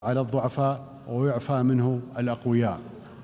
على الضعفاء ويعفى منه الأقوياء.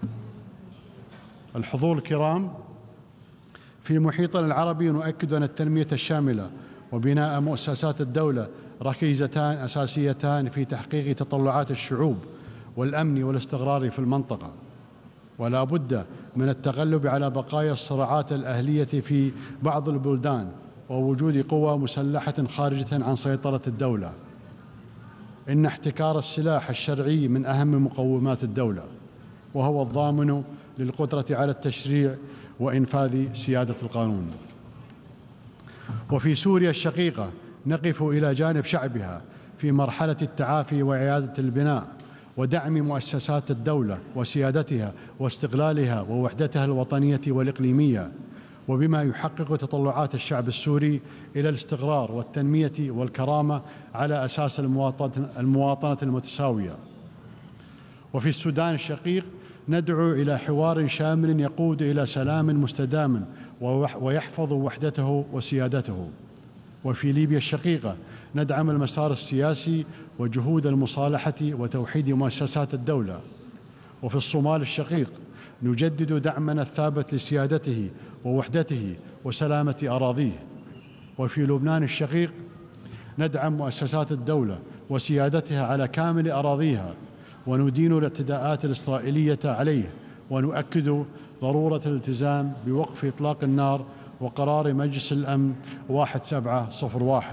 الحضور الكرام، في محيطنا العربي نؤكد أن التنمية الشاملة وبناء مؤسسات الدولة ركيزتان أساسيتان في تحقيق تطلعات الشعوب والأمن والاستقرار في المنطقة، ولا بد من التغلب على بقايا الصراعات الأهلية في بعض البلدان ووجود قوى مسلحة خارجة عن سيطرة الدولة. إن احتكار السلاح الشرعي من أهم مقومات الدولة، وهو الضامن للقدرة على التشريع وإنفاذ سيادة القانون. وفي سوريا الشقيقة نقف إلى جانب شعبها في مرحلة التعافي وإعادة البناء ودعم مؤسسات الدولة وسيادتها واستقلالها ووحدتها الوطنية والإقليمية، وبما يحقق تطلعات الشعب السوري إلى الاستقرار والتنمية والكرامة على أساس المواطنة المتساوية. وفي السودان الشقيق ندعو إلى حوار شامل يقود إلى سلام مستدام ويحفظ وحدته وسيادته. وفي ليبيا الشقيقة ندعم المسار السياسي وجهود المصالحة وتوحيد مؤسسات الدولة. وفي الصومال الشقيق نجدد دعمنا الثابت لسيادته ووحدته وسلامة أراضيه. وفي لبنان الشقيق ندعم مؤسسات الدولة وسيادتها على كامل أراضيها، وندين الاعتداءات الإسرائيلية عليه، ونؤكد ضرورة الالتزام بوقف إطلاق النار وقرار مجلس الأمن 1701.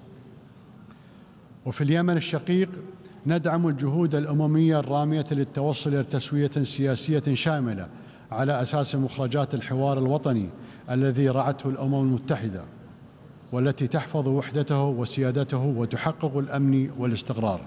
وفي اليمن الشقيق ندعم الجهود الأممية الرامية للتوصل إلى تسوية سياسية شاملة على أساس مخرجات الحوار الوطني الذي رعته الأمم المتحدة، والتي تحفظ وحدته وسيادته وتحقق الأمن والاستقرار.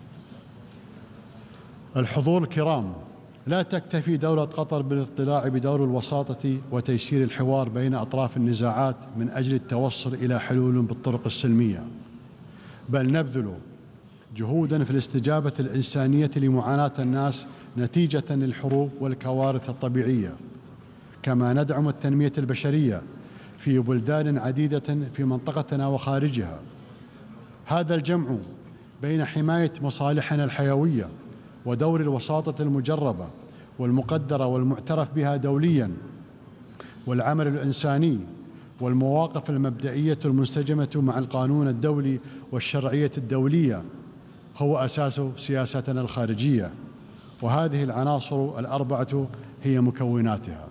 الحضور الكرام، لا تكتفي دولة قطر بالاطلاع بدور الوساطة وتيسير الحوار بين أطراف النزاعات من أجل التوصل إلى حلول بالطرق السلمية، بل نبذل جهوداً في الاستجابة الإنسانية لمعاناة الناس نتيجة للحروب والكوارث الطبيعية، كما ندعم التنمية البشرية في بلدان عديدة في منطقتنا وخارجها. هذا الجمع بين حماية مصالحنا الحيوية ودور الوساطة المجربة والمقدرة والمعترف بها دولياً والعمل الإنساني والمواقف المبدئية المنسجمة مع القانون الدولي والشرعية الدولية هو أساس سياستنا الخارجية، وهذه العناصر الأربعة هي مكوناتها.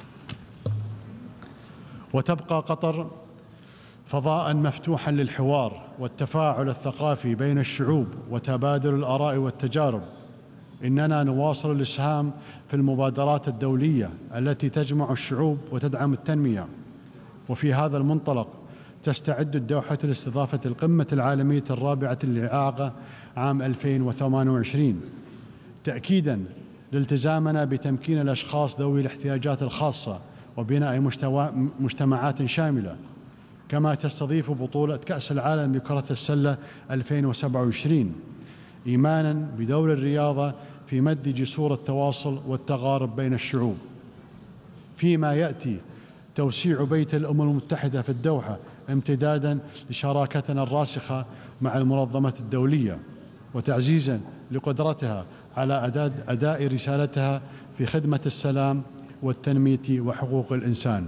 وتبقى قطر فضاء مفتوحا للحوار والتفاعل الثقافي بين الشعوب وتبادل الآراء والتجارب. إننا نواصل الإسهام في المبادرات الدولية التي تجمع الشعوب وتدعم التنمية. وفي هذا المنطلق تستعد الدوحة لاستضافة القمة العالمية الرابعة للإعاقة عام 2028 تأكيداً لالتزامنا بتمكين الأشخاص ذوي الاحتياجات الخاصة وبناء مجتمعات شاملة، كما تستضيف بطولة كأس العالم لكرة السلة 2027 إيماناً بدور الرياضة في مد جسور التواصل والتقارب بين الشعوب. فيما يأتي توسيع بيت الأمم المتحدة في الدوحة امتداداً لشراكتنا الراسخة مع المنظمة الدولية وتعزيزاً لقدرتها على أداء رسالتها في خدمة السلام والتنمية وحقوق الإنسان.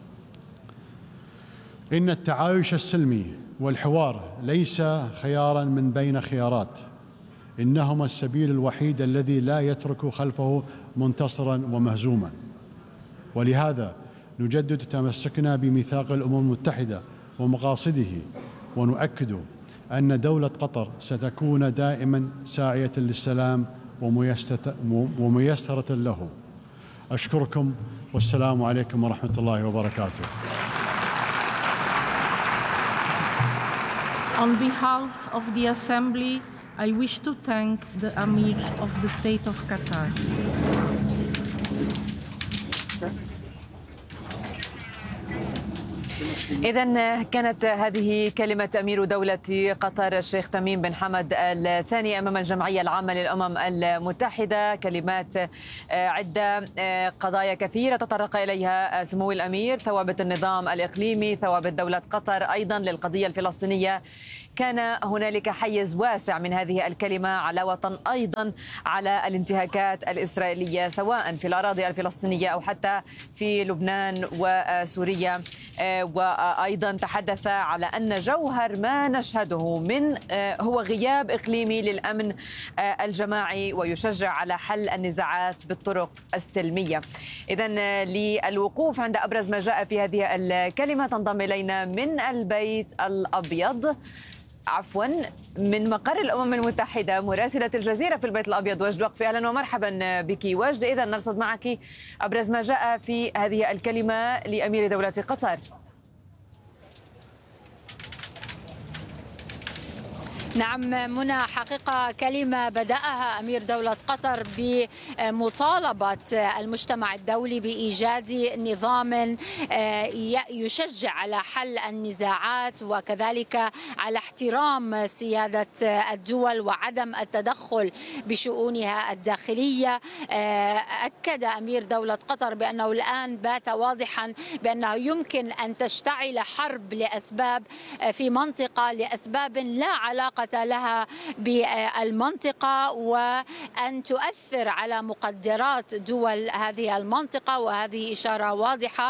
إن التعايش السلمي والحوار ليس خياراً من بين خيارات، إنهما السبيل الوحيد الذي لا يترك خلفه منتصراً ومهزوماً. ولهذا نجدد تمسكنا بميثاق الأمم المتحدة ومقاصده، ونؤكد أن دولة قطر ستكون دائماً ساعية للسلام وميسرة له. أشكركم والسلام عليكم ورحمة الله وبركاته. On behalf of the Assembly, I wish to thank the Amir of the State of Qatar. إذن كانت هذه كلمة أمير دولة قطر الشيخ تميم بن حمد الثاني أمام الجمعية العامة للأمم المتحدة. كلمات عدة، قضايا كثيرة تطرق إليها سمو الأمير، ثوابت النظام الإقليمي، ثوابت دولة قطر، أيضا للقضية الفلسطينية. كان هنالك حيز واسع من هذه الكلمة علاوة أيضا على الانتهاكات الإسرائيلية سواء في الأراضي الفلسطينية أو حتى في لبنان وسوريا. وأيضا تحدث على أن جوهر ما نشهده من هو غياب إقليمي للأمن الجماعي، ويشجع على حل النزاعات بالطرق السلمية. إذن للوقوف عند أبرز ما جاء في هذه الكلمة تنضم إلينا من البيت الأبيض، من مقر الأمم المتحدة، مراسلة الجزيرة في البيت الأبيض وجد وقفي. أهلا ومرحبا بك وجد. إذا نرصد معك أبرز ما جاء في هذه الكلمة لأمير دولة قطر. نعم منى، حقيقة كلمة بدأها أمير دولة قطر بمطالبة المجتمع الدولي بإيجاد نظام يشجع على حل النزاعات وكذلك على احترام سيادة الدول وعدم التدخل بشؤونها الداخلية. أكد أمير دولة قطر بأنه الآن بات واضحا بأنه يمكن أن تشتعل حرب في منطقة لأسباب لا علاقة لها بالمنطقة، وأن تؤثر على مقدرات دول هذه المنطقة. وهذه إشارة واضحة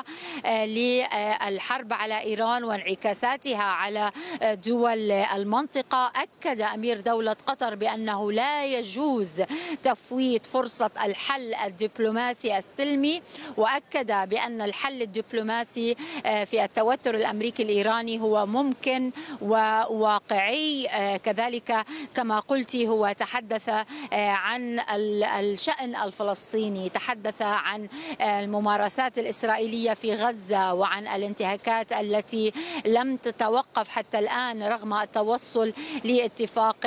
للحرب على إيران وانعكاساتها على دول المنطقة. أكد أمير دولة قطر بأنه لا يجوز تفويت فرصة الحل الدبلوماسي السلمي، وأكد بأن الحل الدبلوماسي في التوتر الأمريكي الإيراني هو ممكن وواقعي. كذلك كما قلت هو تحدث عن الشأن الفلسطيني، تحدث عن الممارسات الإسرائيلية في غزة وعن الانتهاكات التي لم تتوقف حتى الآن رغم التوصل لاتفاق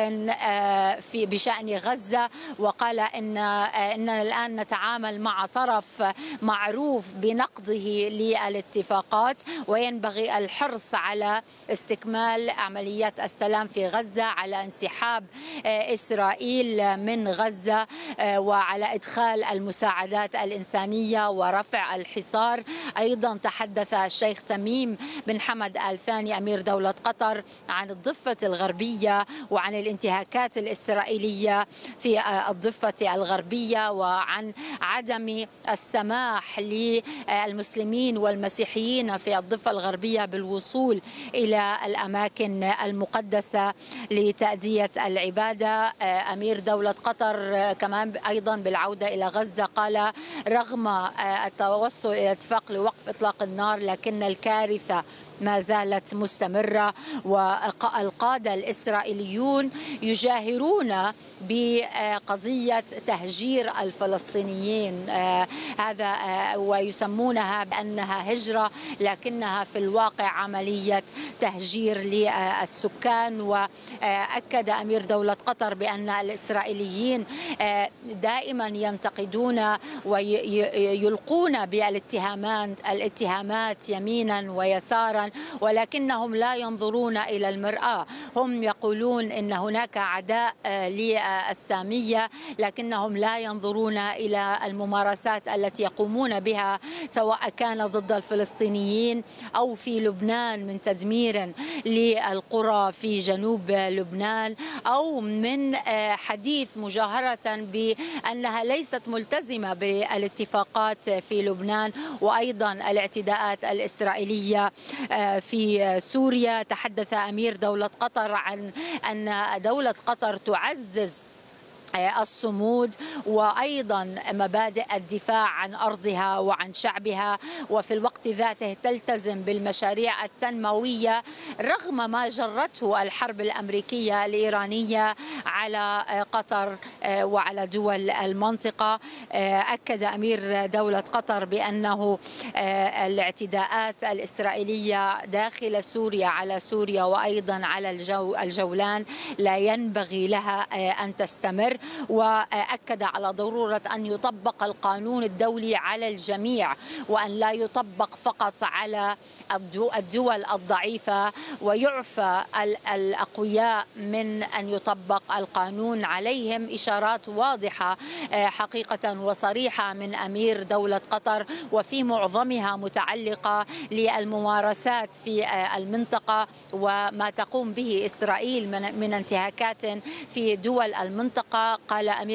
بشأن غزة. وقال إننا الآن نتعامل مع طرف معروف بنقضه للاتفاقات، وينبغي الحرص على استكمال عمليات السلام في غزة، على انسحاب إسرائيل من غزة، وعلى إدخال المساعدات الإنسانية ورفع الحصار. أيضا تحدث الشيخ تميم بن حمد الثاني أمير دولة قطر عن الضفة الغربية وعن الانتهاكات الإسرائيلية في الضفة الغربية، وعن عدم السماح للمسلمين والمسيحيين في الضفة الغربية بالوصول إلى الأماكن المقدسة لتأدية العبادة. أمير دولة قطر كمان أيضا بالعودة إلى غزة قال رغم التوصل إلى اتفاق لوقف إطلاق النار لكن الكارثة ما زالت مستمرة، والقادة الإسرائيليون يجاهرون بقضية تهجير الفلسطينيين، هذا ويسمونها بأنها هجرة لكنها في الواقع عملية تهجير للسكان. وأكد أمير دولة قطر بأن الإسرائيليين دائما ينتقدون ويلقون بالاتهامات يمينا ويسارا، ولكنهم لا ينظرون إلى المرآة. هم يقولون إن هناك عداء للسامية لكنهم لا ينظرون إلى الممارسات التي يقومون بها سواء كان ضد الفلسطينيين أو في لبنان من تدمير للقرى في جنوب لبنان، أو من حديث مجاهرة بأنها ليست ملتزمة بالاتفاقات في لبنان، وأيضا الاعتداءات الإسرائيلية في سوريا. تحدث أمير دولة قطر عن أن دولة قطر تعزز الصمود وأيضا مبادئ الدفاع عن أرضها وعن شعبها، وفي الوقت ذاته تلتزم بالمشاريع التنموية رغم ما جرته الحرب الأمريكية الإيرانية على قطر وعلى دول المنطقة. أكد أمير دولة قطر بأنه الاعتداءات الإسرائيلية داخل سوريا على سوريا وأيضا على الجولان لا ينبغي لها أن تستمر، وأكد على ضرورة أن يطبق القانون الدولي على الجميع، وأن لا يطبق فقط على الدول الضعيفة، ويعفى الأقوياء من أن يطبق القانون عليهم. إشارات واضحة حقيقة وصريحة من أمير دولة قطر، وفي معظمها متعلقة للممارسات في المنطقة وما تقوم به إسرائيل من انتهاكات في دول المنطقة. قال أمير